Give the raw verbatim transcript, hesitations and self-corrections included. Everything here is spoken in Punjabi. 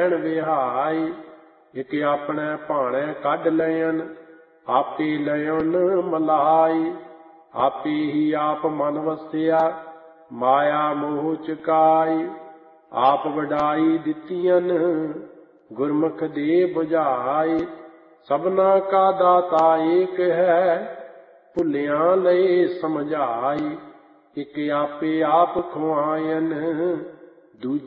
ਰਹਿਣ ਵਿਹਾਈ। ਇਕ ਆਪਣੇ ਭਾਣੇ ਕੱਢ ਲੈਣ, ਆਪੇ ਲੈਣ ਮਲਾਈ। ਆਪੇ ਹੀ ਆਪ ਮਨ ਵਸਿਆ, ਮਾਇਆ ਮੋਹ ਚੁਕਾਈ। ਆਪ ਵਡਾਈ ਦਿੱਤੀਆਂ, ਗੁਰਮੁਖ ਦੇ ਬੁਝਾਈ। ਸਭਨਾ ਕਾ ਦਾਤਾ ਏਕ ਹੈ, ਭੁੱਲਿਆਂ ਲਏ ਸਮਝਾਈ। ਇਕ ਆਪੇ ਆਪ ਖੁਆਇਨ, ਦੂਜੇ